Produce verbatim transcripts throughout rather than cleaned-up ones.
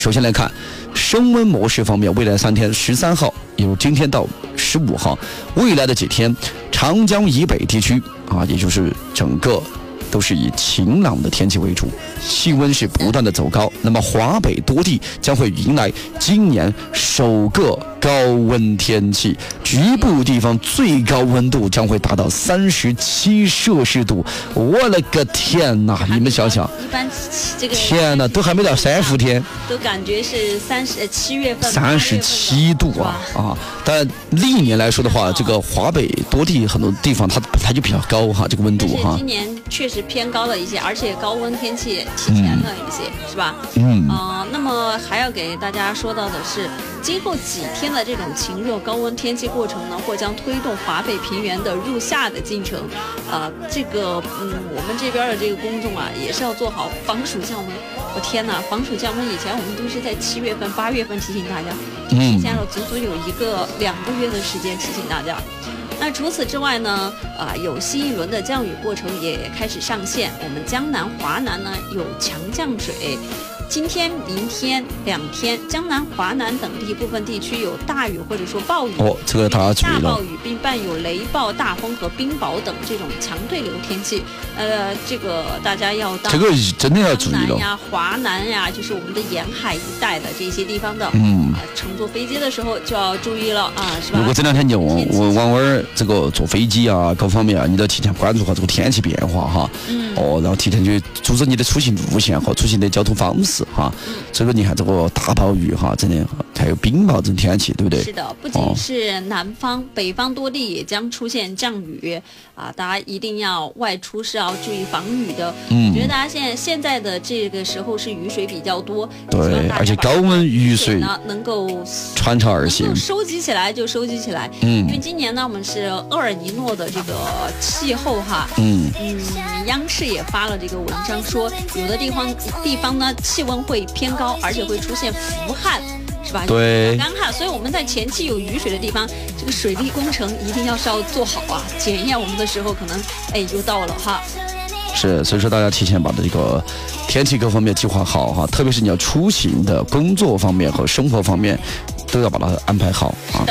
首先来看升温模式方面，未来三天，十三号，也就是今天到十五号，未来的几天，长江以北地区啊，也就是整个都是以晴朗的天气为主，气温是不断的走高。那么华北多地将会迎来今年首个高温天气，局部地方最高温度将会达到三十七摄氏度。我了个天哪！你们想想， 一般这个天哪，都还没到三伏天， 都感觉是三十七月份三十七度啊啊！但历年来说的话，这个华北多地很多地方它它就比较高哈，这个温度哈。 今年确实偏高了一些，而且高温天气提前了一些，嗯、是吧？ 嗯。 呃，那么还要给大家说到的是，今后几天的这种晴热高温天气过程呢，或将推动华北平原的入夏的进程。呃，这个嗯，我们这边的这个公众啊，也是要做好防暑降温。我天哪，防暑降温以前我们都是在七月份、八月份提醒大家，提前了足足有一个两个月的时间提醒大家。那除此之外呢，啊、呃，有新一轮的降雨过程也开始上线。我们江南、华南呢有强降水，今天、明天两天，江南、华南等地部分地区有大雨或者说暴雨。 哦，这个大家注意了。 大暴雨并伴有雷暴、大风和冰雹等这种强对流天气。呃，这个大家要到这个真的要注意了。 江南呀、华南呀，就是我们的沿海一带的这些地方的， 嗯， 呃、乘坐飞机的时候就要注意了啊，是吧？ 如果这两天你我往往这个坐飞机啊，各方面啊，你都提前关注好这个天气变化哈。 嗯。 哦，然后提前去组织你的出行路线和出行的交通方式哈。嗯。这个你看这个大暴雨哈，真的还有冰雹这种天气，对不对？ 是的，不仅是南方，哦、北方多地也将出现降雨啊，大家一定要外出是要注意防雨的。 嗯。 我觉得大家现在现在的这个时候是雨水比较多， 对，而且高温雨水呢能够穿插而行， 收集起来就收集起来。 嗯。 因为今年呢，我们是厄尔尼诺的这个气候哈。 嗯。 嗯，央视也发了这个文章说，有的地方地方呢气温会偏高，而且会出现伏旱，是吧？ 对。 干旱，所以我们在前期有雨水的地方，这个水利工程一定要是要做好啊。检验我们的时候，可能哎就到了哈。 是，所以说大家提前把这个天气各方面计划好哈，特别是你要出行的工作方面和生活方面，都要把它安排好啊。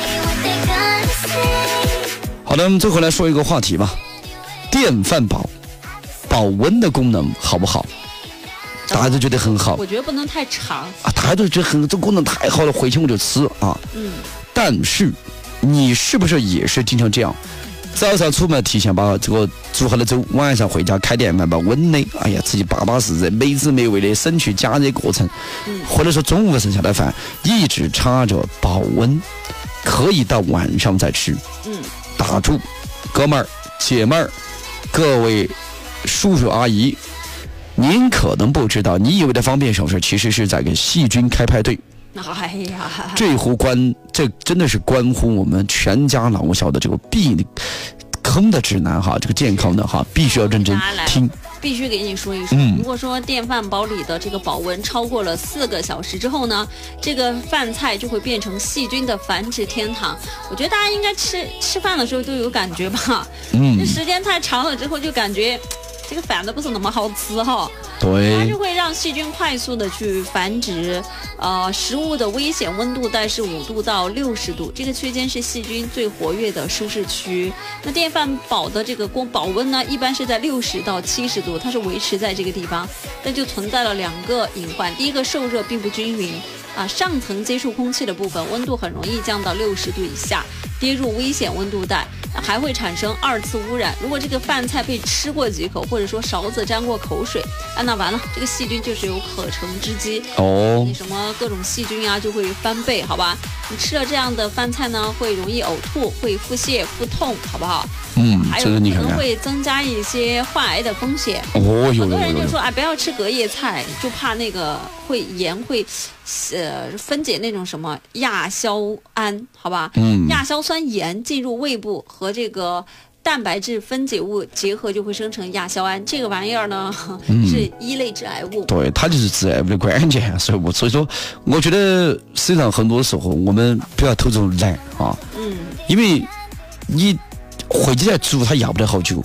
好的，我们最后来说一个话题吧，电饭煲保温的功能好不好？大家都觉得很好， 我觉得不能太长啊，大家都觉得很这功能太好了，回去我就吃啊。 嗯。 但是你是不是也是经常这样？早上出门提前把这个煮好了粥，晚上回家开电饭煲温的，哎呀，自己巴巴适适、美滋美味的省去加热过程。 嗯。 或者说中午剩下的饭一直插着保温，可以到晚上再吃。 嗯。 打住，哥们儿、姐们儿，各位叔叔阿姨，您可能不知道，你以为的方便省事，其实是在给细菌开派对。 哎呀， 这乎关，这真的是关乎我们全家老小的这个避坑的指南哈，这个健康的哈，必须要认真听。 必须给你说一说， 嗯、 如果说电饭煲里的这个保温超过了四个小时之后呢，这个饭菜就会变成细菌的繁殖天堂。我觉得大家应该吃吃饭的时候都有感觉吧？ 嗯， 这时间太长了之后就感觉这个饭都不是那么好吃哈。 对， 它就会让细菌快速的去繁殖。呃，食物的危险温度带是五度到六十度，这个区间是细菌最活跃的舒适区。那电饭煲的这个光保温呢，一般是在六十到七十度，它是维持在这个地方，但就存在了两个隐患。第一个，受热并不均匀啊，上层接触空气的部分温度很容易降到六十度以下，跌入危险温度带，还会产生二次污染。如果这个饭菜被吃过几口，或者说勺子沾过口水，啊，那完了，这个细菌就是有可乘之机哦。 你什么各种细菌啊就会翻倍，好吧？你吃了这样的饭菜呢，会容易呕吐，会腹泻、腹痛，好不好？ 嗯， 还有可能会增加一些患癌的风险。 哦，有很多人就说啊，不要吃隔夜菜，就怕那个会盐会呃分解那种什么亚硝胺，好吧？ 嗯， 亚硝酸盐进入胃部和这个蛋白质分解物结合，就会生成亚硝胺。这个玩意儿呢，嗯、是一类致癌物。 对，它就是致癌物的关键所以我所以说，我觉得实际上很多时候我们不要偷这种懒啊。 嗯， 因为你回去再煮，它要不了好久。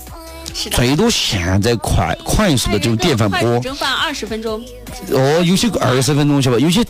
是的， 最多现在快快速的这种电饭锅， 蒸饭二十分钟。 哦，有些二十分钟是吧？有些